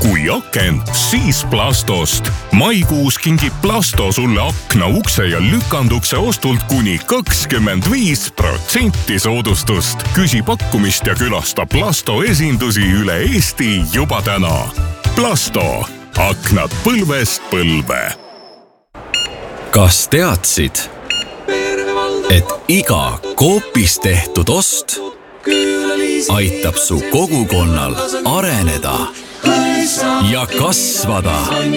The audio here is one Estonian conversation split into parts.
kui aken, siis Plastost. Maikuus kingib Plasto sulle akna, ukse ja lükandukse ostult kuni 25% soodustust. Küsi pakkumist ja külasta Plasto esindusi üle Eesti juba täna. Plasto. Aknad põlvest põlve. Kas teadsid, et iga Coopis tehtud ost aitab su kogukonnal areneda ja kasvada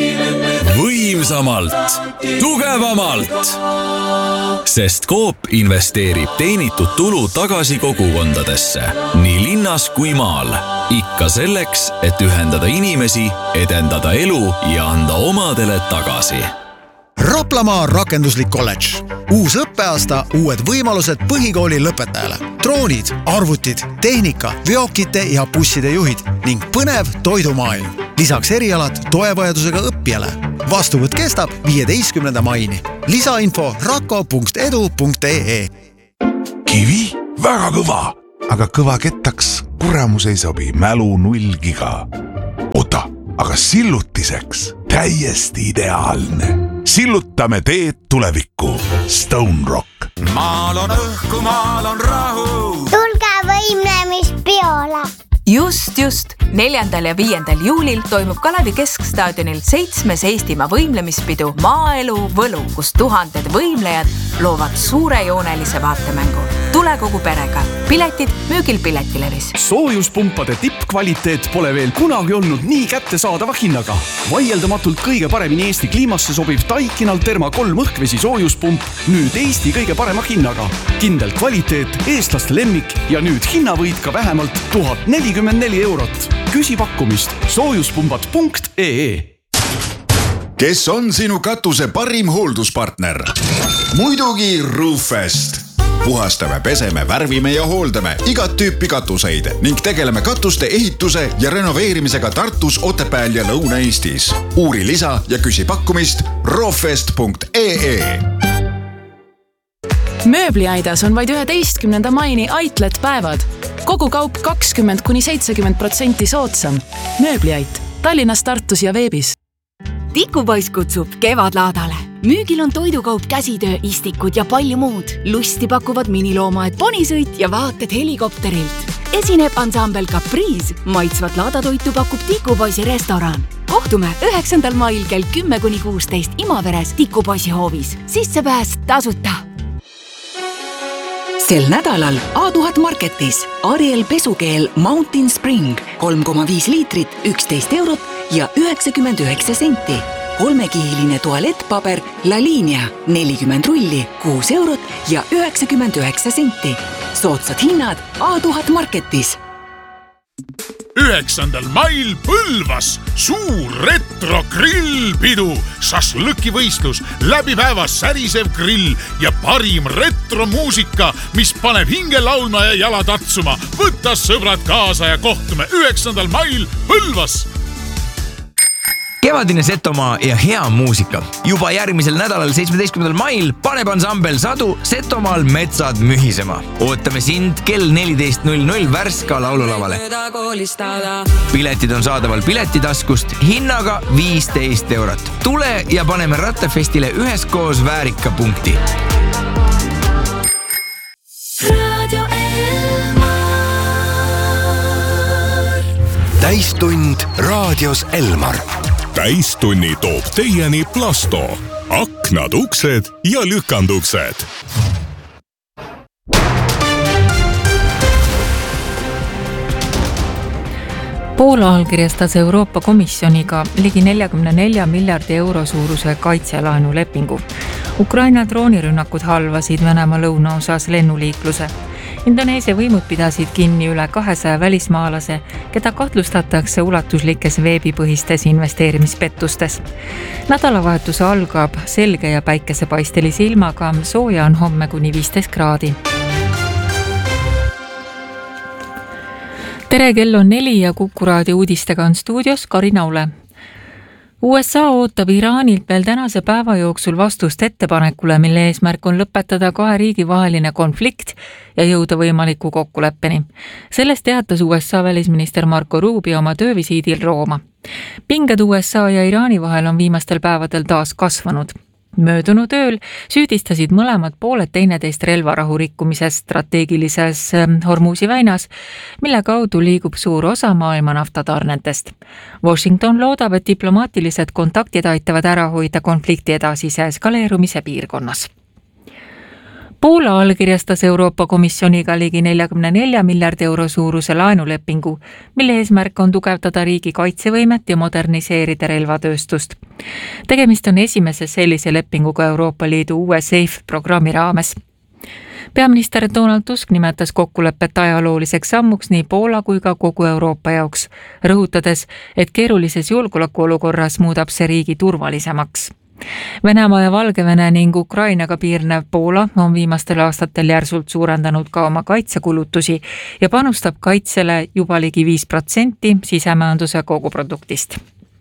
võimsamalt, tugevamalt? Sest Coop investeerib teenitud tulu tagasi kogukondadesse, nii linnas kui maal. Ikka selleks, et ühendada inimesi, edendada elu ja anda omadele tagasi. Raplamaa rakenduslik kolledž. Uus õppeaasta, uued võimalused põhikooli lõpetajale. Droonid, arvutid, tehnika, veokite ja busside juhid ning põnev toidumaailm. Lisaks erialad toevajadusega õppijale. Vastuvõtt kestab 15. maini. Lisainfo rako.edu.ee. Kivi? Väga kõva, aga kõva kettaks kuramus ei sobi, mälu 0 giga. Ota, aga sillutiseks täiesti ideaalne. Sillutame teed tulevikku. Stone Rock. Maal on õhku, maal on rahu. Tulge võimlemispeole. Just. 4. ja 5. juulil toimub Kalevi Keskstaadionil 7. Eestimaa võimlemispidu Maaelu Võlu, kus tuhanded võimlejad loovad suurejoonelise vaatemängu. Tule kogu perega. Piletid müügil Piletilevis. Soojuspumpade tippkvaliteet pole veel kunagi olnud nii kättesaadava hinnaga. Vaieldamatult kõige paremini Eesti kliimasse sobiv Daikinal Therma 3 õhkvesi soojuspump nüüd Eesti kõige parema hinnaga. Kindel kvaliteet, eestlaste lemmik ja nüüd hinnavõit ka vähemalt 1044 eurot. Küsi pakkumist soojuspumbad.ee. Kes on sinu katuse parim hoolduspartner? Muidugi Roofest. Puhastame, peseme, värvime ja hooldame igat tüüpi katuseid ning tegeleme katuste ehituse ja renoveerimisega Tartus, Otepääl ja Lõuna-Eestis. Uuri lisa ja küsi pakkumist roofest.ee. Mööbliaidas on vaid 11. maini Outlet päevad. Kogu kaup 20–70% soodsam. Mööbliait Tallinnas, Tartus ja veebis. Tikupoiss kutsub kevadlaadale. Müügil on toidukaup, käsitöö, istikud ja palju muud. Lusti pakuvad miniloomaed, ponisõit ja vaated helikopterilt. Esineb ansambel Caprice. Maitsvat laadatoitu pakub Tikupoisi restoran. Kohtume 9. mail kell 10–16 Imaveres Tikupoisi hoovis. Sissepääs tasuta. Sel nädalal A1000 Marketis Ariel pesukeel Mountain Spring 3,5 liitrit 11 eurot ja 99 senti. 3-kihiline tualettpaber La Linea 40 rulli 6 eurot ja 99 senti. Soodsad hinnad A1000 Marketis. 9. mail Põlvas suur retro grillpidu, šašlõkivõistlus, läbi päevas särisev grill ja parim retromuusika, mis paneb hinge laulma ja jala tatsuma. Võta sõbrad kaasa ja kohtume 9. mail Põlvas. Kevadine Setomaa ja hea muusika. Juba järgmisel nädalal 17. mail paneb ansambel Sadu Setomaal metsad mühisema. Ootame sind kell 14.00 Värska laululavale. Piletid on saadaval Piletitaskust hinnaga 15 eurot. Tule ja paneme Rattefestile üheskoos väärika punkti. Täistund raadios Elmar. Täistunni toob teieni Plasto. Aknad, uksed ja lükanduksed. Poola allkirjastas Euroopa Komisjoniga ligi 44 miljardi euro suuruse kaitselaenu lepingu. Ukraina droonirünnakud halvasid Venemaa lõunaosas lennuliikluse. Indoneesia võimud pidasid kinni üle 200 välismaalase, keda kahtlustatakse ulatuslikes veebipõhistes investeerimispettustes. Nädalavahetuse algab selge ja päikesepaistelise ilmaga, sooja on homme kuni 15 kraadi. Tere, kell on 4 ja Kuku raadio uudistega on stuudios Karina Ule. USA ootab Iraanilt veel tänase päeva jooksul vastust ettepanekule, mille eesmärk on lõpetada 2 riigi vaheline konflikt ja jõuda võimaliku kokkuleppeni. Sellest teatas USA välisminister Marco Rubio oma töövisiidil Rooma. Pinged USA ja Iraani vahel on viimastel päevadel taas kasvanud. Möödunud ööl süüdistasid mõlemad pooled teineteist relvarahu rikkumises strateegilises Hormuzi väinas, mille kaudu liigub suur osa maailma naftatarnetest. Washington loodab, et diplomaatilised kontaktid aitavad ära hoida konflikti edasise eskaleerumise piirkonnas. Poola allkirjastas Euroopa Komisjoniga ligi 44 miljardi euro suuruse laenulepingu, mille eesmärk on tugevdada riigi kaitsevõimet ja moderniseerida relvatööstust. Tegemist on esimese sellise lepinguga Euroopa Liidu uue SAFE programmi raames. Peaminister Donald Tusk nimetas kokkulepet ajalooliseks sammuks nii Poola kui ka kogu Euroopa jaoks, rõhutades, et keerulises julgeolekuolukorras muudab see riigi turvalisemaks. Venemaa ja Valgevene ning Ukrainaga piirnev Poola on viimastel aastatel järsult suurendanud ka oma kaitsekulutusi ja panustab kaitsele juba ligi 5% sisemajanduse koguproduktist.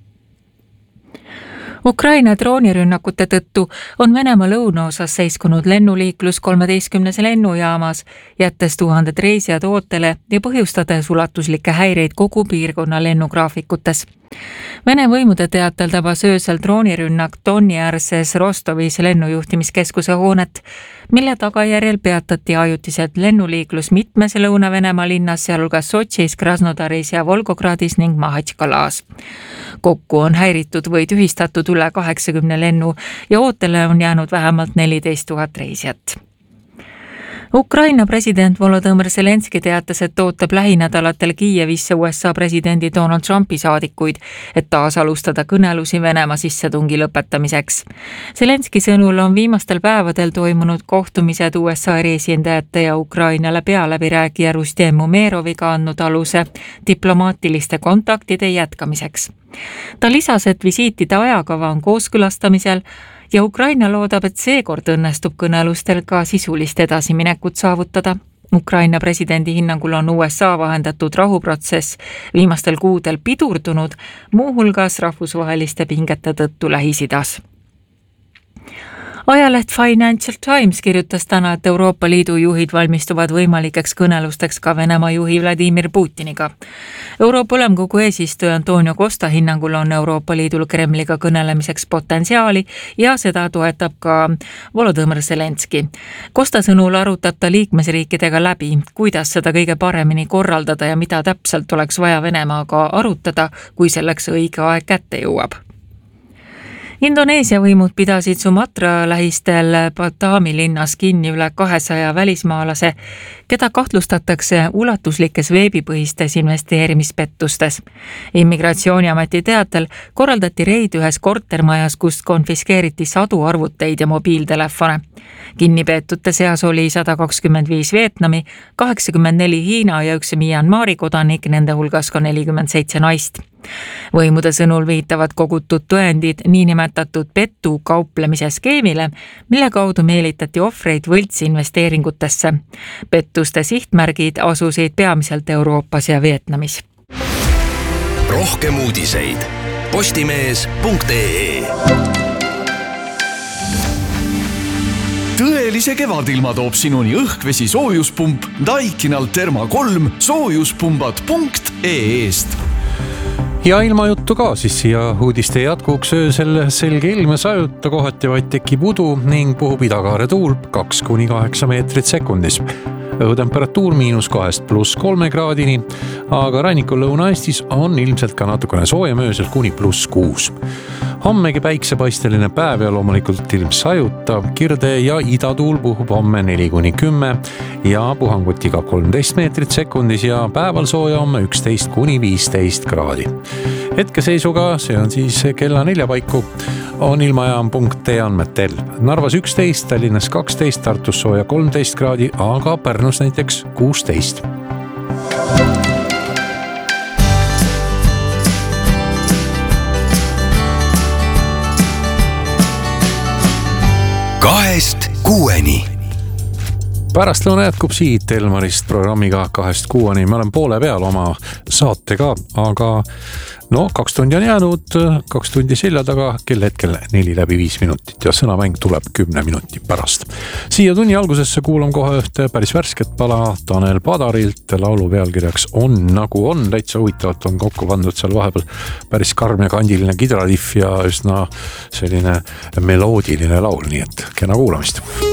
Ukraina droonirünnakute tõttu on Venemaa lõunaosas seiskunud lennuliiklus 13 lennujaamas, jättes tuhanded reisijad ootele ja põhjustades ulatuslikke häireid kogu piirkonna lennugraafikutes. Vene võimude teatel tabas öösel droonirünnak Doni-äärses Rostovis lennujuhtimiskeskuse hoonet, mille tagajärjel peatati ajutiselt lennuliiklus mitmes Lõuna-Venemaa linnas, sealhulgas Sotšis, Krasnodaris ja Volgogradis ning Mahatškalas. Kokku on häiritud või tühistatud üle 80 lennu ja ootele on jäänud vähemalt 14 000 reisijat. Ukraina president Volodõmõr Zelenski teatas, et ootab lähinädalatel Kiievisse USA presidendi Donald Trumpi saadikuid, et taas alustada kõnelusi Venemaa sissetungi lõpetamiseks. Zelenski sõnul on viimastel päevadel toimunud kohtumised USA eriesindajate ja Ukrainale pealäbirääkija Rustem Umeroviga andnud aluse diplomaatiliste kontaktide jätkamiseks. Ta lisas, et visiitide ajakava on kooskõlastamisel ja Ukraina loodab, et seekord õnnestub kõnelustel ka sisulist edasiminekut saavutada. Ukraina presidendi hinnangul on USA vahendatud rahuprotsess viimastel kuudel pidurdunud, muuhulgas rahvusvaheliste pingete tõttu Lähis-Idas. Ajaleht Financial Times kirjutas täna, et Euroopa Liidu juhid valmistuvad võimalikeks kõnelusteks ka Venemaa juhi Vladimir Putiniga. Euroopa Ülemkogu eesistuja Antonio Costa hinnangul on Euroopa Liidul Kremliga kõnelemiseks potentsiaali ja seda toetab ka Volodõmõr Zelenski. Costa sõnul arutab ta liikmesriikidega läbi, kuidas seda kõige paremini korraldada ja mida täpselt oleks vaja Venemaaga arutada, kui selleks õige aeg kätte jõuab. Indoneesia võimud pidasid Sumatra lähistel Batami linnas kinni üle 200 välismaalase, keda kahtlustatakse ulatuslikes veebipõhistes investeerimispettustes. Immigratsiooniameti teatel korraldati reid ühes kortermajas, kust konfiskeeriti sadu arvuteid ja mobiiltelefone. Kinnipeetute seas oli 125 Vietnami, 84 Hiina ja 1 Myanmari kodanik, nende hulgas ka 47 naist. Võimude sõnul viitavad kogutud tõendid niinimetatud pettu kauplemise skeemile, mille kaudu meelitati ohvreid võltsinvesteeringutesse. Pettuste sihtmärgid asusid peamiselt Euroopas ja Vietnamis. Rohkem uudiseid postimees.ee. Tõelise kevadilma toob sinuni õhkvesi soojuspump Daikinal Therma 3 soojuspumbad.ee-st. Ja ilma juttu ka siis siia uudiste jätkuks öösel selge ilme sajuta, kohati vaid tekib udu ning puhub idakaare tuul 2–8 meetrit sekundis. Õhutemperatuur -2 +3 kraadini, aga rannikul Lõuna-Eestis on ilmselt ka natukene soojem öösel kuni +6. Hommegi päiksepaisteline päev ja loomulikult ilm sajuta, kirde ja idatuul puhub homme 4–10 ja puhangutiga 13 meetrit sekundis ja päeval sooja homme 11–15 kraadi. Hetkeseisuga, see on siis kella 4 paiku, on ilmajaam.ee andmetel Narvas 11, Tallinnas 12, Tartus sooja 13 kraadi, aga Pärnus näiteks 16. Kahest kuueni. Pärastlõuna jätkub siit Elmarist programmiga 2-6, me olen poole peal oma saatega, aga 2 tundi on jäänud, 2 tundi selja taga, kell hetkel 4:05 ja sõnamäng tuleb 10 minuti pärast. Siia tunni algusesse kuulam kohe ühte päris värsket pala Tanel Padarilt, laulu pealkirjaks On nagu on, täitsa huvitavalt on kokku pandud seal vahepeal päris karm ja kandiline kidraliff ja üsna selline meloodiline laul, nii et kena kuulamist.